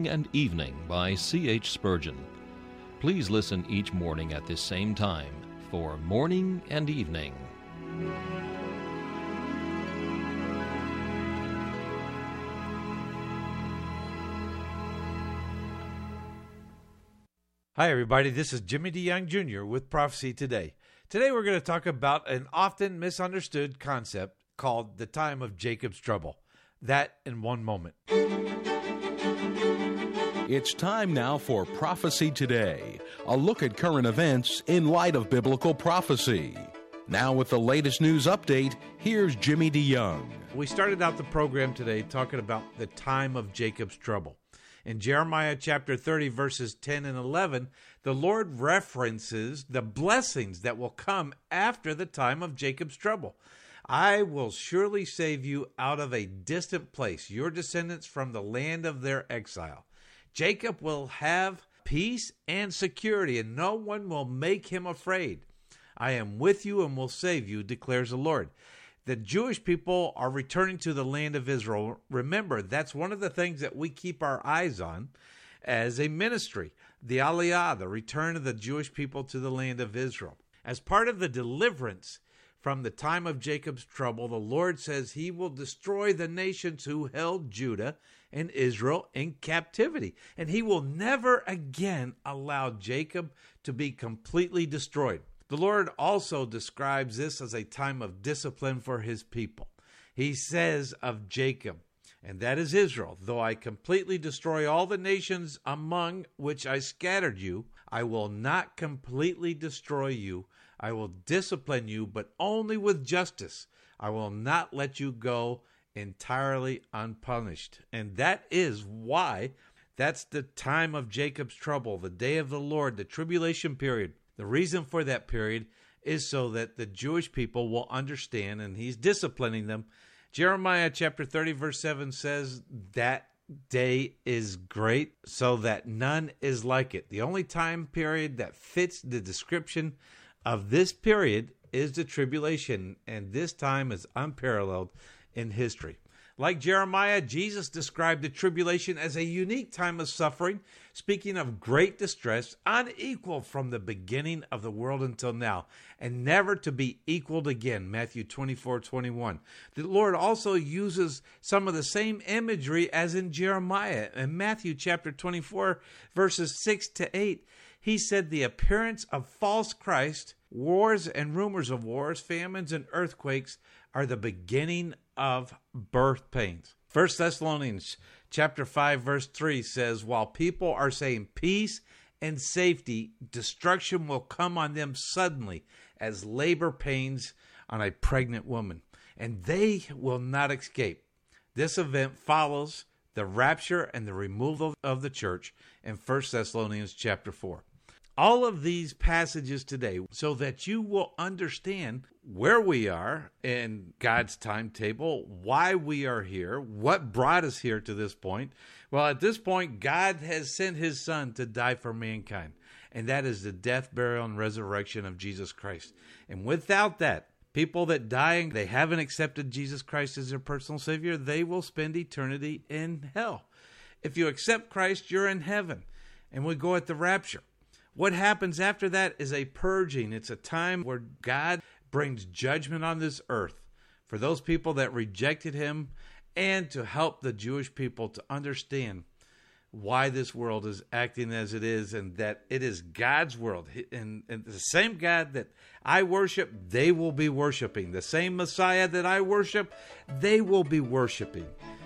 and Evening by C.H. Spurgeon. Please listen each morning at this same time for Morning and Evening. Hi, everybody. This is Jimmy DeYoung Jr. with Prophecy Today. Today we're going to talk about an often misunderstood concept called the time of Jacob's trouble. That in one moment. It's time now for Prophecy Today, a look at current events in light of biblical prophecy. Now with the latest news update, here's Jimmy DeYoung. We started out the program today talking about the time of Jacob's trouble. In Jeremiah chapter 30, verses 10 and 11, the Lord references the blessings that will come after the time of Jacob's trouble. I will surely save you out of a distant place, your descendants from the land of their exile. Jacob will have peace and security, and no one will make him afraid. I am with you and will save you, declares the Lord. The Jewish people are returning to the land of Israel. Remember, that's one of the things that we keep our eyes on as a ministry. The Aliyah, the return of the Jewish people to the land of Israel. As part of the deliverance from the time of Jacob's trouble, the Lord says he will destroy the nations who held Judah and Israel in captivity. And he will never again allow Jacob to be completely destroyed. The Lord also describes this as a time of discipline for his people. He says of Jacob, and that is Israel, though I completely destroy all the nations among which I scattered you, I will not completely destroy you. I will discipline you, but only with justice. I will not let you go entirely unpunished. And that is why that's the time of Jacob's trouble, the day of the Lord, the tribulation period. The reason for that period is so that the Jewish people will understand, and he's disciplining them. Jeremiah chapter 30, verse 7 says that day is great, so that none is like it. The only time period that fits the description of this period is the tribulation, and this time is unparalleled in history. Like Jeremiah, Jesus described the tribulation as a unique time of suffering, speaking of great distress, unequal from the beginning of the world until now, and never to be equaled again, Matthew 24:21. The Lord also uses some of the same imagery as in Jeremiah. In Matthew chapter 24, verses 6 to 8, he said the appearance of false Christ, wars and rumors of wars, famines and earthquakes are the beginning of birth pains. 1 Thessalonians chapter 5, verse 3 says, while people are saying peace and safety, destruction will come on them suddenly as labor pains on a pregnant woman, and they will not escape. This event follows the rapture and the removal of the church in 1 Thessalonians chapter 4. All of these passages today so that you will understand where we are in God's timetable, why we are here, what brought us here to this point. Well, at this point, God has sent his Son to die for mankind, and that is the death, burial, and resurrection of Jesus Christ. And without that, people that die and they haven't accepted Jesus Christ as their personal Savior, they will spend eternity in hell. If you accept Christ, you're in heaven, and we go at the rapture. What happens after that is a purging. It's a time where God brings judgment on this earth for those people that rejected him, and to help the Jewish people to understand why this world is acting as it is, and that it is God's world. And the same God that I worship, they will be worshiping. The same Messiah that I worship, they will be worshiping.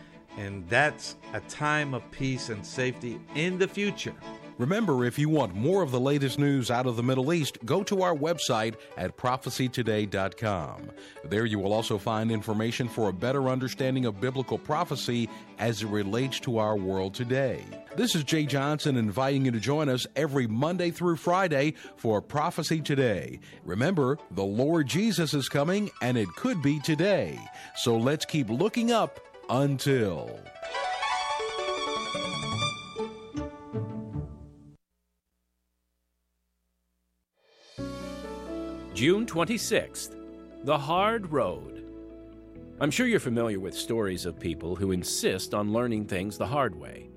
And that's a time of peace and safety in the future. Remember, if you want more of the latest news out of the Middle East, go to our website at prophecytoday.com. There you will also find information for a better understanding of biblical prophecy as it relates to our world today. This is Jay Johnson inviting you to join us every Monday through Friday for Prophecy Today. Remember, the Lord Jesus is coming, and it could be today. So let's keep looking up until... June 26th, The Hard Road. I'm sure you're familiar with stories of people who insist on learning things the hard way.